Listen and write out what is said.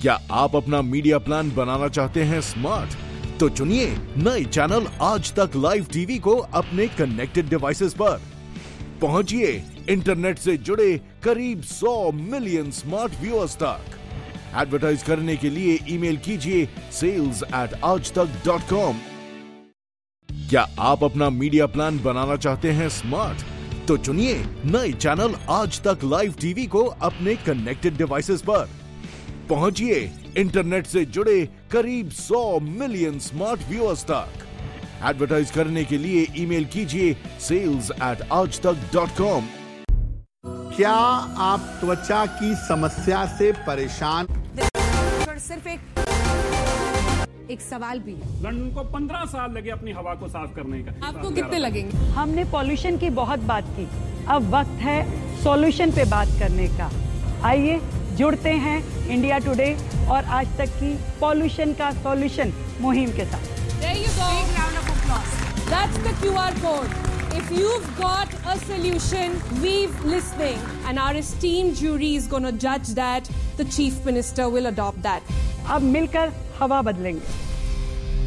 क्या आप अपना मीडिया प्लान बनाना चाहते हैं स्मार्ट? तो चुनिए नए चैनल आज तक लाइव टीवी को अपने कनेक्टेड डिवाइसेस पर। पहुंचिए इंटरनेट से जुड़े करीब 100 मिलियन स्मार्ट व्यूअर्स तक। एडवर्टाइज करने के लिए ईमेल कीजिए sales@aajtak.com। क्या आप अपना मीडिया प्लान बनाना चाहते हैं स्मार्ट? तो चुनिए नए चैनल आज तक लाइव टीवी को अपने कनेक्टेड डिवाइसेस पर। पहुंचिए इंटरनेट से जुड़े करीब 100 मिलियन स्मार्ट व्यूअर्स तक। एडवर्टाइज करने के लिए ईमेल कीजिए sales@aajtak.com। क्या आप त्वचा की समस्या से परेशान? सिर्फ एक सवाल भी, लंदन को 15 साल लगे अपनी हवा को साफ करने का। आपको कितने लगेंगे? हमने पॉल्यूशन की बहुत बात की, अब वक्त है सॉल्यूशन पे बात करने का। आइए जुड़ते हैं इंडिया टुडे और आज तक की पॉल्यूशन का सॉल्यूशन मुहिम के साथ। There you go. Big round of applause. That's the QR code. If you've got a solution, we've listening, and our esteemed jury is going to judge that. The Chief Minister will adopt that. अब मिलकर हवा बदलेंगे।